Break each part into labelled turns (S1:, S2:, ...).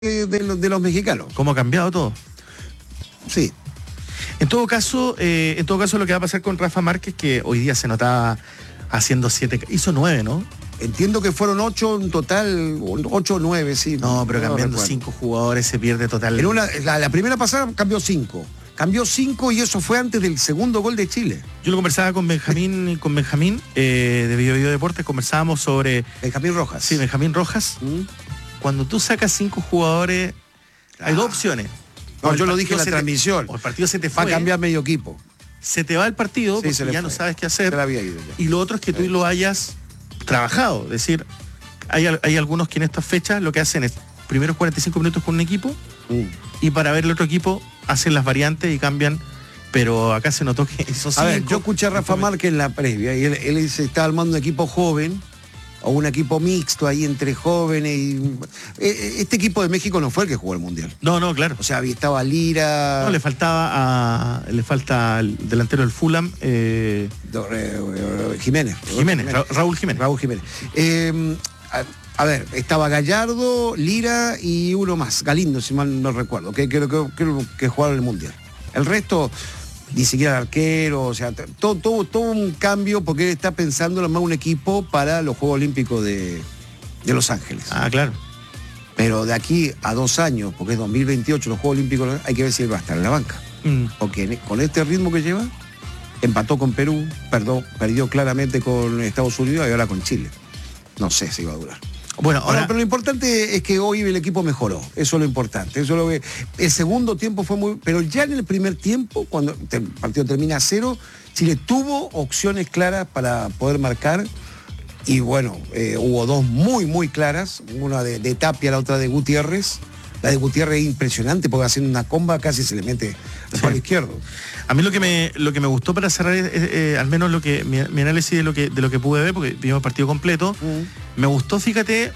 S1: de los mexicanos.
S2: ¿Cómo ha cambiado todo?
S1: Sí.
S2: En todo caso, lo que va a pasar con Rafa Márquez, que hoy día se notaba haciendo 7, hizo 9, ¿no?
S1: Entiendo que fueron 8 en total, 8 o 9, sí.
S2: No, pero cambiando 5 jugadores se pierde total.
S1: La primera pasada cambió 5. Cambió 5 y eso fue antes del segundo gol de Chile.
S2: Yo lo conversaba con Benjamín, de Video Deportes, conversábamos sobre...
S1: Benjamín Rojas.
S2: Sí, Benjamín Rojas. Cuando tú sacas 5 jugadores, hay dos opciones.
S1: No, yo lo dije en la transmisión.
S2: O el partido se te fue.
S1: Va a cambiar medio equipo.
S2: Se te va el partido porque ya no sabes qué hacer. Y lo otro es que tú lo hayas trabajado. Es decir, hay algunos que en estas fechas lo que hacen es primeros 45 minutos con un equipo y para ver el otro equipo hacen las variantes y cambian. Pero acá se notó que hizo 5.
S1: A ver, yo escuché a Rafa Márquez en la previa y él se está armando un equipo joven o un equipo mixto ahí entre jóvenes y este equipo de México no fue el que jugó el Mundial.
S2: No, claro.
S1: O sea, estaba Lira.
S2: No, le falta al delantero del Fulham,
S1: Jiménez.
S2: Raúl Jiménez.
S1: A ver, estaba Gallardo, Lira y uno más, Galindo, si mal no recuerdo, que creo que jugaron el Mundial. El resto, ni siquiera el arquero, o sea, todo un cambio porque él está pensando en armar un equipo para los Juegos Olímpicos de Los Ángeles.
S2: Ah, claro.
S1: Pero de aquí a 2 años, porque es 2028 los Juegos Olímpicos, hay que ver si él va a estar en la banca. Porque con este ritmo que lleva, empató con Perú, perdió claramente con Estados Unidos y ahora con Chile. No sé si va a durar.
S2: Bueno, ahora...
S1: Pero lo importante es que hoy el equipo mejoró. Eso es lo importante. Eso es lo que... El segundo tiempo fue muy... Pero ya en el primer tiempo, cuando el partido termina a 0, Chile tuvo opciones claras para poder marcar. Y bueno, hubo 2 muy, muy claras. Una de Tapia, la otra de Gutiérrez. La de Gutiérrez es impresionante porque haciendo una comba casi se le mete al palo izquierdo.
S2: A mí lo que me gustó para cerrar al menos mi análisis de lo que pude ver, porque vimos el partido completo, me gustó, fíjate,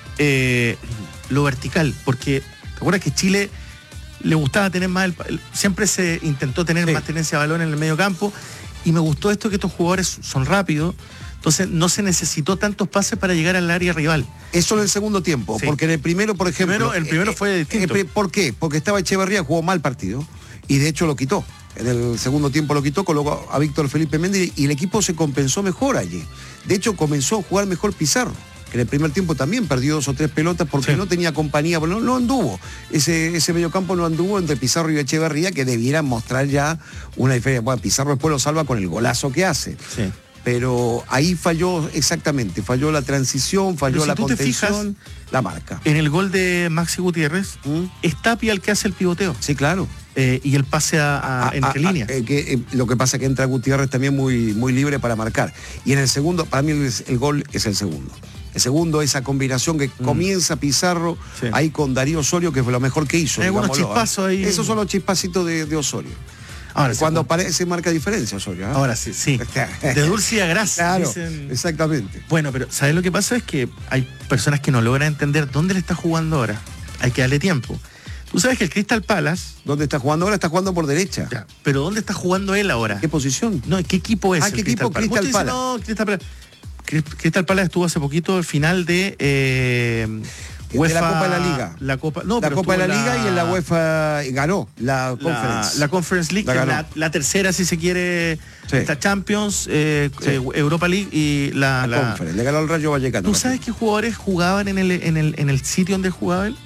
S2: lo vertical, porque ¿te acuerdas que Chile le gustaba tener más, siempre se intentó tener más tenencia de balón en el medio campo, y me gustó esto que estos jugadores son rápidos, entonces no se necesitó tantos pases para llegar al área rival.
S1: Eso en el segundo tiempo, porque en el primero, por ejemplo...
S2: El primero fue distinto.
S1: ¿Por qué? Porque estaba Echeverría, jugó mal partido, y de hecho lo quitó. En el segundo tiempo lo quitó, colocó a Víctor Felipe Méndez y el equipo se compensó mejor allí. De hecho, comenzó a jugar mejor Pizarro, que en el primer tiempo también perdió 2 o 3 pelotas porque no tenía compañía, no anduvo. Ese mediocampo no anduvo entre Pizarro y Echeverría, que debieran mostrar ya una diferencia. Bueno, Pizarro después lo salva con el golazo que hace. Sí. Pero ahí falló exactamente, falló la transición, falló la contención, la marca.
S2: En el gol de Maxi Gutiérrez, es Tapia el que hace el pivoteo.
S1: Sí, claro.
S2: Y el pase entre líneas.
S1: Lo que pasa es que entra Gutiérrez también muy, muy libre para marcar. Y en el segundo, para mí el gol es el segundo. El segundo, esa combinación que comienza Pizarro ahí con Darío Osorio, que fue lo mejor que hizo.
S2: Hay algunos chispazos ahí.
S1: Esos son los chispacitos de Osorio. Ahora, cuando aparece marca diferencia Osorio.
S2: Ahora sí. De dulce a grasa.
S1: Claro,
S2: dicen.
S1: Exactamente.
S2: Bueno, pero ¿sabes lo que pasa? Es que hay personas que no logran entender dónde le está jugando ahora. Hay que darle tiempo. Tú sabes que el Crystal Palace...
S1: ¿Dónde está jugando ahora? Está jugando por derecha.
S2: Ya, pero ¿dónde está jugando él ahora?
S1: ¿Qué posición?
S2: No, ¿qué equipo es?
S1: ¿Qué equipo? Crystal Palace.
S2: No, Crystal Palace estuvo hace poquito al final de... UEFA,
S1: de la Copa de la Liga.
S2: La Copa
S1: de la Liga y en la UEFA ganó la Conference.
S2: La Conference League, la tercera, si se quiere, esta Champions, Europa League y la
S1: Conference. Le ganó el Rayo Vallecano.
S2: ¿Tú sabes qué jugadores jugaban en el sitio donde jugaba él?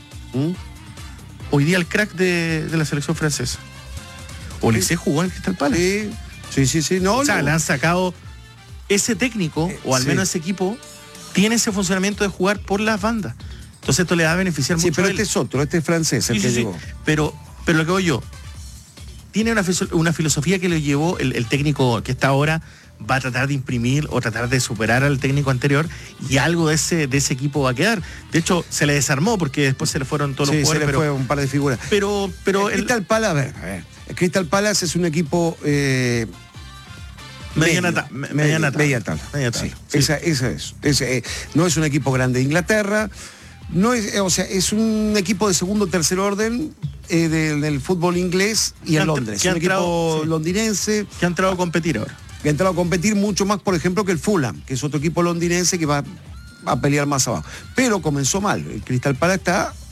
S2: Hoy día el crack de la selección francesa. Olise jugó en el Crystal Palace.
S1: Sí. No,
S2: le han sacado ese técnico, o al menos ese equipo, tiene ese funcionamiento de jugar por las bandas. Entonces esto le va a beneficiar mucho.
S1: Sí, pero este es otro, este es francés el que llegó.
S2: Pero lo que voy yo, tiene una filosofía que le llevó el técnico que está ahora, va a tratar de imprimir o tratar de superar al técnico anterior, y algo de ese equipo va a quedar. De hecho, se le desarmó porque después se le fueron todos los jugadores.
S1: Se le fue un par de figuras.
S2: Pero el
S1: Crystal Palace, a ver. El Crystal Palace es un equipo... Media tabla. Sí. Esa es. No es un equipo grande de Inglaterra. No es, es un equipo de segundo o tercer orden del fútbol inglés y en Londres. Es un equipo londinense.
S2: Que ha entrado a competir ahora.
S1: Que ha entrado a competir mucho más, por ejemplo, que el Fulham, que es otro equipo londinense que va a pelear más abajo. Pero comenzó mal. El Crystal Palace está